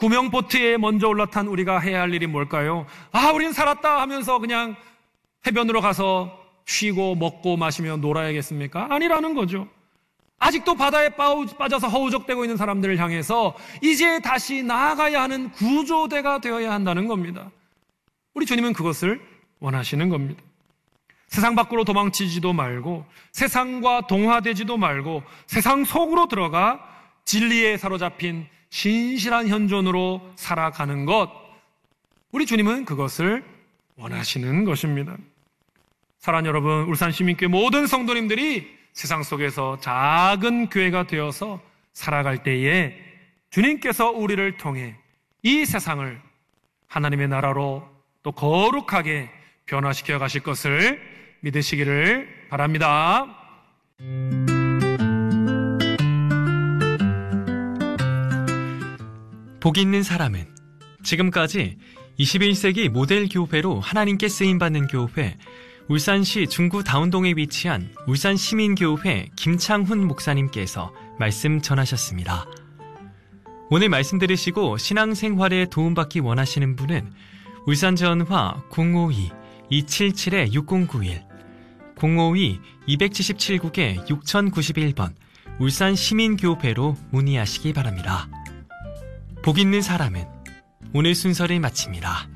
구명보트에 먼저 올라탄 우리가 해야 할 일이 뭘까요? 우린 살았다 하면서 그냥 해변으로 가서 쉬고 먹고 마시며 놀아야겠습니까? 아니라는 거죠. 아직도 바다에 빠져서 허우적대고 있는 사람들을 향해서 이제 다시 나아가야 하는 구조대가 되어야 한다는 겁니다. 우리 주님은 그것을 원하시는 겁니다. 세상 밖으로 도망치지도 말고 세상과 동화되지도 말고 세상 속으로 들어가 진리에 사로잡힌 신실한 현존으로 살아가는 것, 우리 주님은 그것을 원하시는 것입니다. 사랑하는 여러분, 울산 시민교회 모든 성도님들이 세상 속에서 작은 교회가 되어서 살아갈 때에 주님께서 우리를 통해 이 세상을 하나님의 나라로 또 거룩하게 변화시켜 가실 것을 믿으시기를 바랍니다. 복 있는 사람은 지금까지 21세기 모델 교회로 하나님께 쓰임받는 교회 울산시 중구 다운동에 위치한 울산시민교회 김창훈 목사님께서 말씀 전하셨습니다. 오늘 말씀 들으시고 신앙생활에 도움받기 원하시는 분은 울산전화 052-277-6091 052-277국에 6091번 울산시민교회로 문의하시기 바랍니다. 복 있는 사람은 오늘 순서를 마칩니다.